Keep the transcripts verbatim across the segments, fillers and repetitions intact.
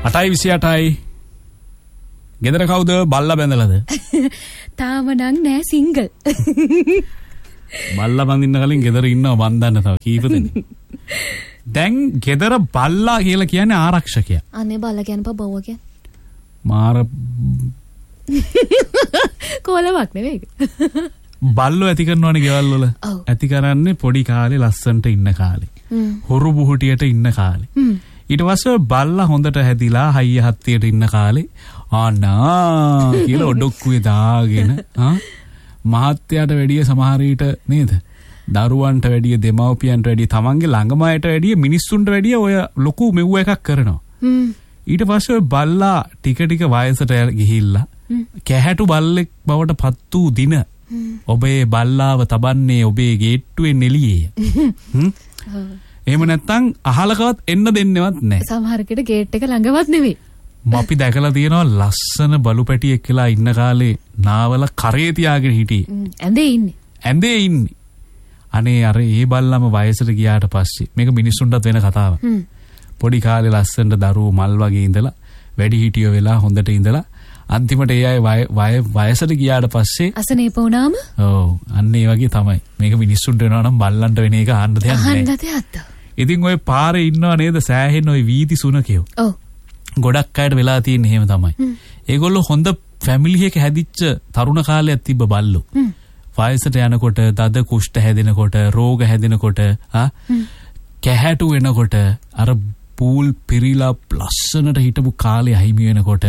අටයි විසිඅටයි. ගෙදර කවුද බල්ලා බැඳලාද? තාම නං නෑ සිංගල්. බල්ලා බඳින්න කලින් ගෙදර ඉන්නව බඳන්න තව කීප දෙනෙක්. දැන් ගෙදර බල්ලා කියලා කියන්නේ ආරක්ෂකයා. අනේ බල්ලා කියන්නේ බබව කියන්නේ. මාර කොලවක් නෙවෙයි. බල්ලෝ ඇති කරනවනේ ගෙවල් වල. ඇති කරන්නේ පොඩි කාලේ ලස්සන්ට ඉන්න කාලේ. හොරු බුහුටියට ඉන්න කාලේ. ඊට පස්සේ බල්ලා හොඳට හැදිලා හයිය හත්තියට ඉන්න කාලේ ආනා කියලා ඔඩොක්කුවේ දාගෙන ආ මහත්යට වැඩිය සමහර ඊට නේද? දරුවන්ට වැඩිය දෙමව්පියන්ට වැඩිය තමන්ගේ ළඟම අයට වැඩිය මිනිස්සුන්ට වැඩිය ඔය ලොකු මෙව්ව එකක් කරනවා. ඊට පස්සේ බල්ලා ටික ටික වයසට ගිහිල්ලා කැහැටු බල්ලෙක් බවට පත් වූ දින ඔබේ බල්ලාව තබන්නේ ඔබේ ගේට්ටුවෙන් එළියේ. එහෙම නැත්නම් අහලකවත් එන්න දෙන්නේවත් නැහැ. සමහරකට ගේට් එක ළඟවත් නෙවෙයි. අපි දැකලා තියෙනවා ලස්සන බලු පැටියෙක් කියලා ඉන්න කාලේ නාවල කරේ තියාගෙන හිටියේ. ඇඳේ ඉන්නේ. ඇඳේ ඉන්නේ. අනේ අර ඒ බල්ලම වයසට ගියාට පස්සේ මේක මිනිස්සුන්ටත් වෙන කතාවක්. පොඩි කාලේ ලස්සනට දරුවෝ මල් වගේ ඉඳලා වැඩි හිටියෝ වෙලා හොඳට ඉඳලා අන්තිමට ඒ අය වයසට ගියාට පස්සේ අසනීප වුණාම ඔව් අන්න ඒ වගේ තමයි. මේක මිනිස්සුන්ට වෙනවා නම් බල්ලන්ට වෙන එක අහන්න දෙයක් නැහැ. අහන්න දෙයක්. ඉතින් ඔය පාරේ ඉන්නව නේද සෑහෙන ඔය වීදි සුනකයෝ. ඔව්. ගොඩක් අයට වෙලා තියෙන්නේ එහෙම තමයි. ඒගොල්ලෝ හොඳ ෆැමිලි එකක හැදිච්ච තරුණ කාලයක් තිබ්බ බල්ලෝ. වයසට යනකොට දද කුෂ්ඨ හැදෙනකොට රෝග හැදෙනකොට ආ කැහැටු වෙනකොට අර පූල් පිරීලා ලස්සනට හිටපු කාලේ අහිමි වෙනකොට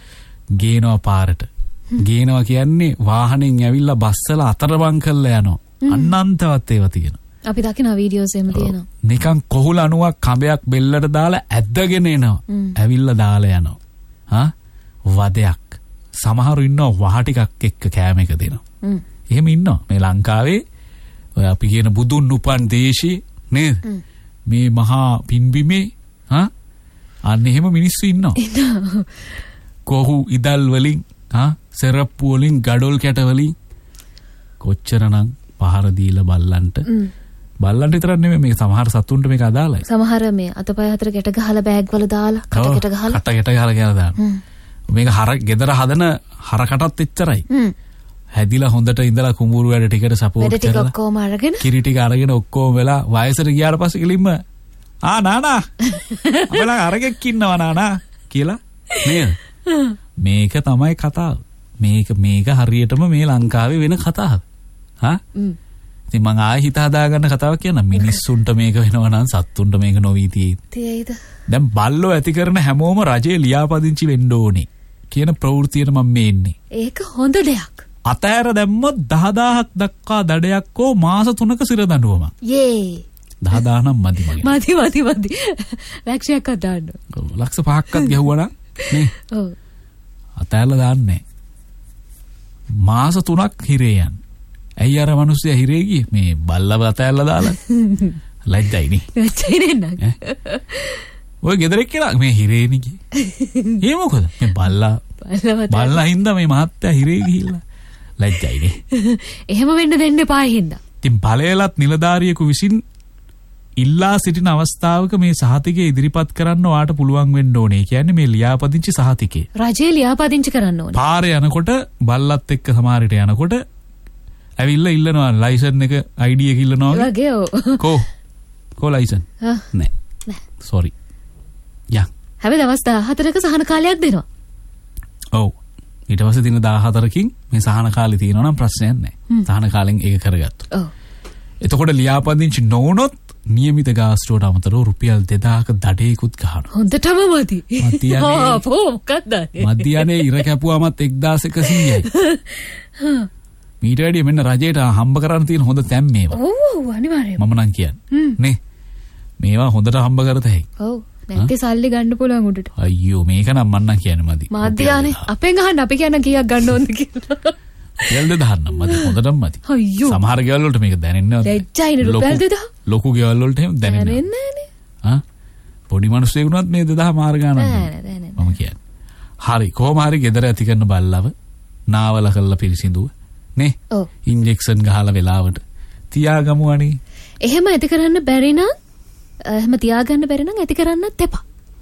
ගේනවා පාරට. ගේනවා කියන්නේ වාහනෙන් ඇවිල්ලා බස්සලා අතරමං කරලා යනවා. අනන්තවත් ඒවා තියෙනවා. අපි දකිනවා වීඩියෝස් එහෙම තියෙනවා. නිකන් කොහුල අණුවක් කඹයක් බෙල්ලට දාලා ඇද්දගෙන එනවා. ඇවිල්ලා දාලා යනවා. හා වදයක්. සමහරු ඉන්නවා වහ ටිකක් එක්ක කෑම එක දෙනවා. එහෙම ඉන්නවා. මේ ලංකාවේ ඔය අපි කියන බුදුන් උපන් දේශේ නේද? මේ මහා පින්බිමේ හා අන්න එහෙම මිනිස්සු ඉන්නවා. කොහු ඉදල් වලින් හා සරප්පු වලින් ගඩොල් කැට වලින් කොච්චරනම් පහර දීලා බල්ලන්ට බල්ලන්ට විතරක් නෙමෙයි මේ සමහර සතුන්ට මේක අදාළයි. සමහර මේ අතපය හතර ගැට ගහලා බෑග් වල දාලා කට ගැට ගහලා කට ගැට ගහලා කියලා දානවා. මේක හර ගෙදර හදන හරකටත් එච්චරයි. හැදිලා හොඳට ඉඳලා කුඹුරු වැඩ ටිකට සපෝට් කරලා වැඩ ටික ඔක්කොම අරගෙන කිරි ටික අරගෙන ඔක්කොම වෙලා වයසට ගියාට පස්සේ කිලින්ම ආ නානා අපලා අරගෙක් ඉන්නවා නානා කියලා නේද? මේක තමයි කතාව. මේක මේක හරියටම මේ ලංකාවේ වෙන කතාවක්. හා? ඉතින් මං ආයෙ හිත හදාගන්න කතාවක් කියන මිනිස්සුන්ට මේක වෙනවා නම් සත්තුන්ට මේක නොවී තියෙයිද? දැන් බල්ලෝ ඇති කරන හැමෝම රජේ ලියාපදිංචි වෙන්න ඕනේ කියන ප්‍රවෘත්තියට මම මේ ඉන්නේ. ඒක හොඳ දෙයක්. අතෑර දැම්මොත් දහදාහක් දක්වා දඩයක් හෝ මාස තුනක සිර දඬුවමක්. යේ. දහදාහ නම් මදි මගේ. මදි මදි මදි. ලක්ෂයක් දාන්න. ලක්ෂ පහක්වත් ගැහුවා නම් නේ. ඔව්. අතෑරලා දාන්නේ. මාස තුනක් හිරේ යන්න. ඇයි අර මිනිස්සයා හිරේ ගියේ මේ බල්ලව අතෑරලා දාලා? ලැජ්ජයි නේ. ලැජ්ජයි නේ. ඔය ගෙදරෙක් කියලා මේ හිරේනේ ගියේ. ඒ මොකද? මේ බල්ලා බල්ලා හින්දා මේ මහත්තයා හිරේ ගිහිල්ලා. ලැජ්ජයි නේ. එහෙම වෙන්න දෙන්න එපා හින්දා. ඉතින් බලයලත් නිලධාරියෙකු විසින් ඉල්ලා සිටින අවස්ථාවක මේ සහතිකය ඉදිරිපත් කරන්න ඔයාට පුළුවන් වෙන්න ඕනේ. කියන්නේ මේ ලියාපදිංචි සහතිකේ. රජේ ලියාපදිංචි කරන්න ඕනේ. පාරේ යනකොට බල්ලත් එක්ක සමහරට යනකොට ඇවිල්ලා ඉල්ලනවා ලයිසන් එක I D එක ඉල්ලනවා වගේ. ඔව්. කෝ කෝ ලයිසන්? නෑ. නෑ. සෝරි. යා. හැබැයි දවස් දාහතරක සහන කාලයක් දෙනවා. ඔව්. ඊට පස්සේ දින දාහතරකින් මේ සහන කාලේ තියෙනවා නම් ප්‍රශ්නයක් නැහැ. සහන කාලෙන් ඒක කරගත්තා. ඔව්. එතකොට ලියාපදිංචි නොවුනොත් නියමිත ගාස්ට්‍රෝට අමතරව රුපියල් දෙදාහක දඩේකුත් ගහනවා. හොඳටම මදි. මදියනේ. ආ පො මොකක්ද? මදියනේ ඉර කැපුවාමත් එක්දාස් එකසීයයි. මීට වැඩිය මෙන්න රජයට හම්බ කරන්න තියෙන හොඳ තැන් මේවා. ඔව් ඔව් අනිවාර්යයෙන්. මම නම් කියන්නේ. නේ. මේවා හොඳට හම්බ කරත හැකියි. ඔව්. නැත්te සල්ලි ගන්න පුළුවන් උඩට. අයියෝ මේක නම් මන්නම් කියන්නේ මදි. මාධ්‍යානේ අපෙන් අහන්න අපි කියන කීයක් ගන්න ඕනද කියලා. රුපියල් දෙදාහක් නම් මදි හොඳටම මදි. අයියෝ. සමහර ගෙවල් වලට මේක දැනෙන්නේ නැහැ. ලැජ්ජයිනේ රුපියල් දෙදාහ. ලොකු ගෙවල් වලට එහෙම දැනෙන්නේ නැහැ. ආ පොඩි මිනිස්සුෙකුණත් මේ දෙදාහ මාර ගන්න නැහැ. මම කියන්නේ. හරි කොහොම හරි ගෙදර ඇති කරන බල්ලව නාවල කරලා පිරිසිදුව නේ. ඔව්. ඉන්ජෙක්ෂන් ගහලා වෙලාවට තියාගමු අනේ. එහෙම ඇති කරන්න බැරි නම් එහෙම තියාගන්න බැරි නම් ඇති කරන්නත් එපා.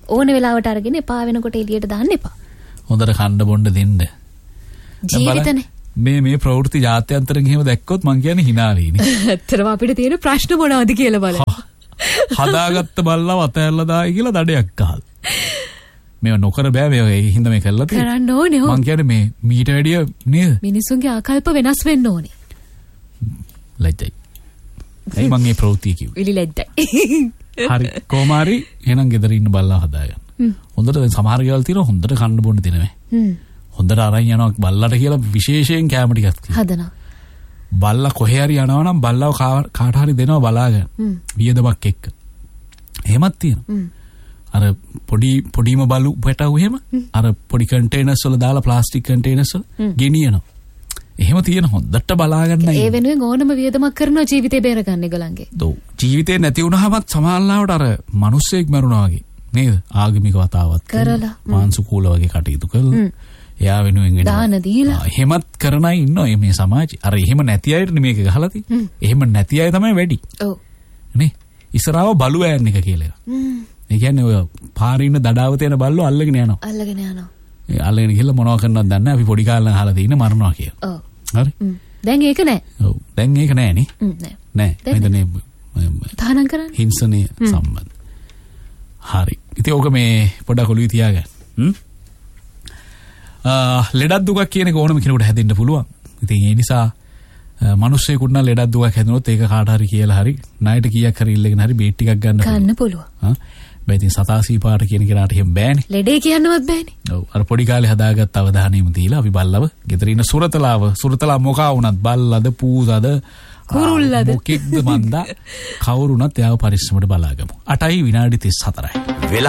ඕන වෙලාවට අරගෙන එපා වෙනකොට එළියට දාන්න එපා. හොඳට කන්න බොන්න දෙන්න. ජීවිතනේ. මේ මේ ප්‍රවෘත්ති ජාත්‍යන්තරයෙන් එහෙම දැක්කොත් මං කියන්නේ hina වෙන්නේ. ඇත්තටම අපිට තියෙන ප්‍රශ්න මොනවද කියලා බලන්න. හදාගත්ත බල්ලව අතහැරලා දායි කියලා දඩයක් ගහලා. මේව නොකර බෑ මේ ඒ හින්දා මේ කරලා තියෙන්නේ. කරන්න ඕනේ හො. මං කියන්නේ මේ මීට වැඩිය නේද? මිනිසුන්ගේ ආකල්ප වෙනස් වෙන්න ඕනේ. ලැජ්ජයි. එයි මං මේ ප්‍රවෘත්ති කිව්වේ. විලි ලැජ්ජයි. හරි කොමාරි එහෙනම් ගෙදර ඉන්න බල්ලා හදාගන්න. හොඳට දැන් සමහර ගෙවල් තියෙනවා හොඳට කන්න බොන්න දෙනවා. හ්ම්. හොඳට අරන් යනවා බල්ලට කියලා විශේෂයෙන් කැම ටිකක් තියෙනවා. හදනවා. බල්ලා කොහේ හරි යනවා නම් බල්ලව කාට හරි දෙනවා බලාගෙන. වියදමක් එක්ක. එහෙමත් තියෙනවා. අර පොඩි පොඩිම බලු පැටවු එහෙම අර පොඩි කන්ටේනර්ස් වල දාලා ප්ලාස්ටික් කන්ටේනර්ස් වල ගෙනියනවා. එහෙම තියෙන හොඳට බලාගන්න. ඒ වෙනුවෙන් ඕනම වියදමක් කරනවා ජීවිතේ බේරගන්න ඒගොල්ලන්ගේ. ඔව්. ජීවිතේ නැති වුණාමත් සමාල්ලාවට අර මිනිස්සෙක් මරුණා වගේ නේද? ආගමික වතාවත් කරලා මාංශකූල වගේ කටයුතු කළා. එයා වෙනුවෙන් දාන දීලා එහෙමත් කරන අය ඉන්නවා මේ සමාජේ. අර එහෙම නැති අයට මේක ගහලා තියෙන්නේ. එහෙම නැති අය තමයි වැඩි. ඔව්. නේ? ඉස්සරහව බලු ඈන් එක කියලා එකක්. හ්ම්. ඒ කියන්නේ ඔය පාරේ ඉන්න දඩාව තියෙන බල්ලෝ අල්ලගෙන යනවා. අල්ලගෙන යනවා. ඒ අල්ලගෙන ගිහලා මොනව කරනවද දන්නේ නැහැ. අපි පොඩි කාලේ අහලා තියෙන මරනවා කියලා. ඔව්. හරි. දැන් ඒක නෑ. ඔව්. දැන් ඒක නෑ නේ. නෑ. නෑ. මෙතන තහනම් කරන්නේ. හිංසනීය සම්බන්ධ. හරි. ඉතින් ඕක මේ පොඩක් ඔළුවේ තියාගන්න. හ්ම්. ලෙඩක් දුකක් කියන එක ඕනම කෙනෙකුට හැදෙන්න පුළුවන්. ඉතින් ඒ නිසා මිනිස්සෙකුට නම් ලෙඩක් දුකක් හැදුනොත් ඒක කාට හරි කියලා හරි ණයට කීයක් හරි ඉල්ලගෙන හරි බේට් ටිකක් ගන්න ගන්න පුළුවන්. හා බෑ ඉතින් සතාසී පාට කියන කෙනාට එහෙම බෑනේ. ලෙඩේ කියන්නවත් බෑනේ. ඔව් අර පොඩි කාලේ හදාගත්ත අවධානයම දීලා අපි බල්ලව ගෙදර ඉන්න සුරතලාව සුරතලා මොකා වුණත් බල්ලද පූසද කුරුල්ලද මොකෙක්ද මන්දා කවුරුණත් එයාව පරිස්සමට බලාගමු. අටයි විනාඩි තිස් හතරයි.